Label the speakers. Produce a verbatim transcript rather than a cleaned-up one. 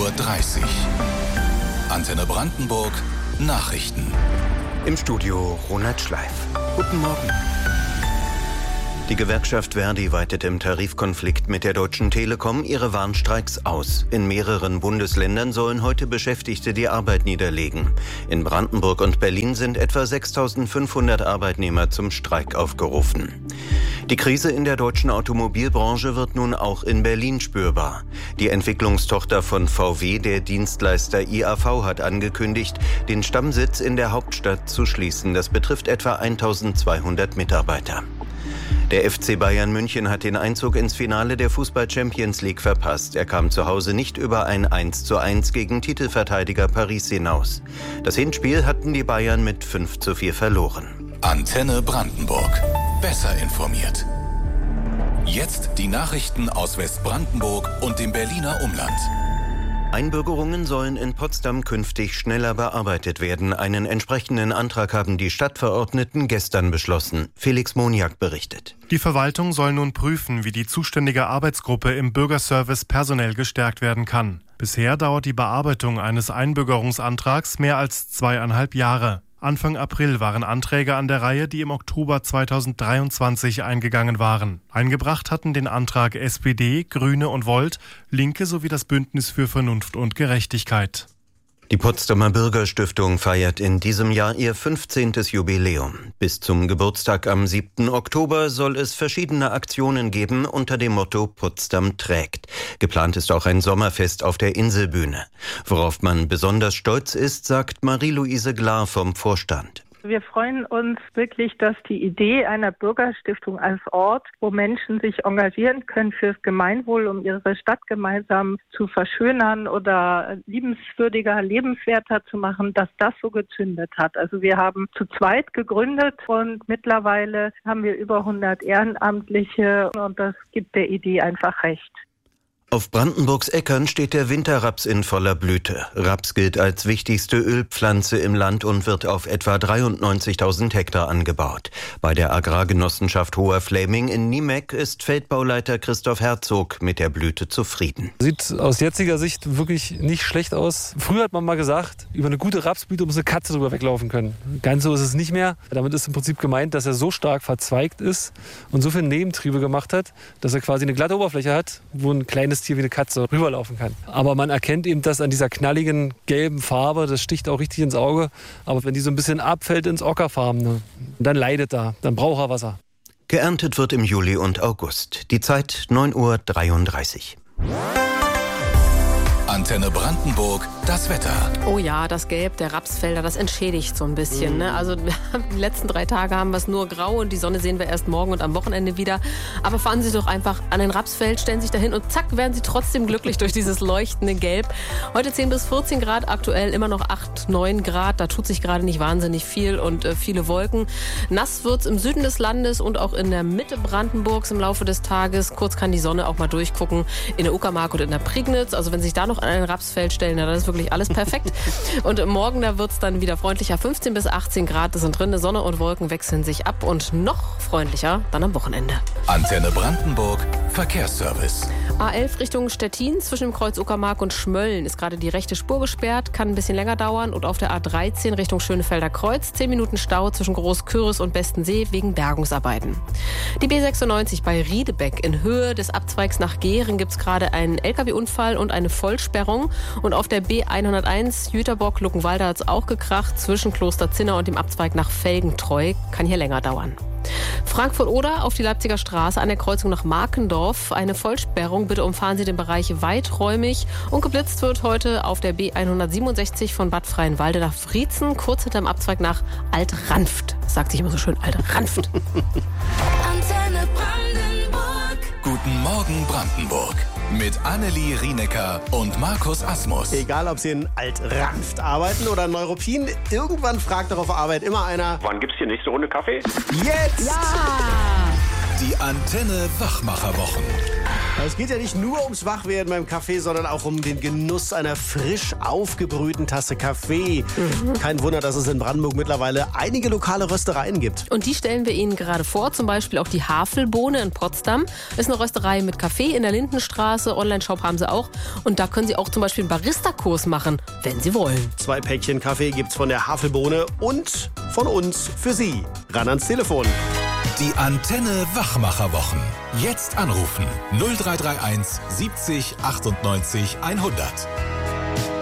Speaker 1: Uhr dreißig. Antenne Brandenburg Nachrichten.
Speaker 2: Im Studio Ronald Schleif. Guten Morgen. Die Gewerkschaft Verdi weitet im Tarifkonflikt mit der Deutschen Telekom ihre Warnstreiks aus. In mehreren Bundesländern sollen heute Beschäftigte die Arbeit niederlegen. In Brandenburg und Berlin sind etwa sechstausendfünfhundert Arbeitnehmer zum Streik aufgerufen. Die Krise in der deutschen Automobilbranche wird nun auch in Berlin spürbar. Die Entwicklungstochter von V W, der Dienstleister I A V, hat angekündigt, den Stammsitz in der Hauptstadt zu schließen. Das betrifft etwa eintausendzweihundert Mitarbeiter. Der F C Bayern München hat den Einzug ins Finale der Fußball-Champions League verpasst. Er kam zu Hause nicht über ein eins zu eins gegen Titelverteidiger Paris hinaus. Das Hinspiel hatten die Bayern mit fünf zu vier verloren.
Speaker 1: Antenne Brandenburg. Besser informiert. Jetzt die Nachrichten aus Westbrandenburg und dem Berliner Umland.
Speaker 2: Einbürgerungen sollen in Potsdam künftig schneller bearbeitet werden. Einen entsprechenden Antrag haben die Stadtverordneten gestern beschlossen. Felix Moniak berichtet.
Speaker 3: Die Verwaltung soll nun prüfen, wie die zuständige Arbeitsgruppe im Bürgerservice personell gestärkt werden kann. Bisher dauert die Bearbeitung eines Einbürgerungsantrags mehr als zweieinhalb Jahre. Anfang April waren Anträge an der Reihe, die im Oktober zweitausenddreiundzwanzig eingegangen waren. Eingebracht hatten den Antrag S P D, Grüne und Volt, Linke sowie das Bündnis für Vernunft und Gerechtigkeit.
Speaker 2: Die Potsdamer Bürgerstiftung feiert in diesem Jahr ihr fünfzehntes Jubiläum. Bis zum Geburtstag am siebten Oktober soll es verschiedene Aktionen geben unter dem Motto Potsdam trägt. Geplant ist auch ein Sommerfest auf der Inselbühne. Worauf man besonders stolz ist, sagt Marie-Louise Glar vom Vorstand.
Speaker 4: Wir freuen uns wirklich, dass die Idee einer Bürgerstiftung als Ort, wo Menschen sich engagieren können fürs Gemeinwohl, um ihre Stadt gemeinsam zu verschönern oder liebenswürdiger, lebenswerter zu machen, dass das so gezündet hat. Also wir haben zu zweit gegründet und mittlerweile haben wir über hundert Ehrenamtliche und das gibt der Idee einfach recht.
Speaker 2: Auf Brandenburgs Äckern steht der Winterraps in voller Blüte. Raps gilt als wichtigste Ölpflanze im Land und wird auf etwa dreiundneunzigtausend Hektar angebaut. Bei der Agrargenossenschaft Hoher Fläming in Niemeck ist Feldbauleiter Christoph Herzog mit der Blüte zufrieden.
Speaker 5: Sieht aus jetziger Sicht wirklich nicht schlecht aus. Früher hat man mal gesagt, über eine gute Rapsblüte muss eine Katze drüber weglaufen können. Ganz so ist es nicht mehr. Damit ist im Prinzip gemeint, dass er so stark verzweigt ist und so viele Nebentriebe gemacht hat, dass er quasi eine glatte Oberfläche hat, wo ein kleines Tier wie eine Katze rüberlaufen kann. Aber man erkennt eben das an dieser knalligen gelben Farbe, das sticht auch richtig ins Auge. Aber wenn die so ein bisschen abfällt ins Ockerfarbene, dann leidet er, dann braucht er Wasser.
Speaker 2: Geerntet wird im Juli und August. Die Zeit neun Uhr dreiunddreißig.
Speaker 1: Antenne Brandenburg, das Wetter.
Speaker 6: Oh ja, das Gelb der Rapsfelder, das entschädigt so ein bisschen. Ne? Also die letzten drei Tage haben wir es nur grau und die Sonne sehen wir erst morgen und am Wochenende wieder. Aber fahren Sie doch einfach an ein Rapsfeld, stellen sich dahin und zack, werden Sie trotzdem glücklich durch dieses leuchtende Gelb. Heute zehn bis vierzehn Grad, aktuell immer noch acht, neun Grad. Da tut sich gerade nicht wahnsinnig viel und äh, viele Wolken. Nass wird es im Süden des Landes und auch in der Mitte Brandenburgs im Laufe des Tages. Kurz kann die Sonne auch mal durchgucken in der Uckermark und in der Prignitz. Also wenn sich da noch an ein Rapsfeld stellen, ja, das ist wirklich alles perfekt. Und morgen, da wird es dann wieder freundlicher. fünfzehn bis achtzehn Grad sind drin. Sonne und Wolken wechseln sich ab und noch freundlicher dann am Wochenende.
Speaker 1: Antenne Brandenburg, Verkehrsservice.
Speaker 6: A elf Richtung Stettin zwischen dem Kreuz Uckermark und Schmölln ist gerade die rechte Spur gesperrt, kann ein bisschen länger dauern. Und auf der A dreizehn Richtung Schönefelder Kreuz zehn Minuten Stau zwischen Großküris und Bestensee wegen Bergungsarbeiten. Die B sechsundneunzig bei Riedebeck in Höhe des Abzweigs nach Gehren gibt es gerade einen L K W-Unfall und eine Vollsperrung. Und auf der B hunderteins Jüterbock-Luckenwalde hat es auch gekracht zwischen Kloster Zinner und dem Abzweig nach Felgentreu. Kann hier länger dauern. Frankfurt-Oder auf die Leipziger Straße an der Kreuzung nach Markendorf. Eine Vollsperrung. Bitte umfahren Sie den Bereich weiträumig. Und geblitzt wird heute auf der B hundertsiebenundsechzig von Bad Freienwalde nach Friezen, kurz hinterm Abzweig nach Alt-Ranft. Sagt sich immer so schön, Alt-Ranft.
Speaker 1: Antenne Brandenburg. Guten Morgen Brandenburg. Mit Annelie Rienecker und Markus Asmus.
Speaker 7: Egal, ob Sie in Alt-Ranft arbeiten oder in Neuruppin, irgendwann fragt doch auf Arbeit immer einer:
Speaker 8: Wann gibt's hier nächste Runde Kaffee?
Speaker 7: Jetzt!
Speaker 6: Ja!
Speaker 1: Die Antenne Wachmacherwochen.
Speaker 7: Es geht ja nicht nur ums Wachwerden beim Kaffee, sondern auch um den Genuss einer frisch aufgebrühten Tasse Kaffee. Mhm. Kein Wunder, dass es in Brandenburg mittlerweile einige lokale Röstereien gibt.
Speaker 6: Und die stellen wir Ihnen gerade vor, zum Beispiel auch die Havelbohne in Potsdam. Ist eine Rösterei mit Kaffee in der Lindenstraße, Online-Shop haben sie auch. Und da können Sie auch zum Beispiel einen Barista-Kurs machen, wenn Sie wollen.
Speaker 7: Zwei Päckchen Kaffee gibt's von der Havelbohne und von uns für Sie. Ran ans Telefon.
Speaker 1: Die Antenne Wachmacherwochen. Jetzt anrufen null drei drei eins siebzig achtundneunzig hundert.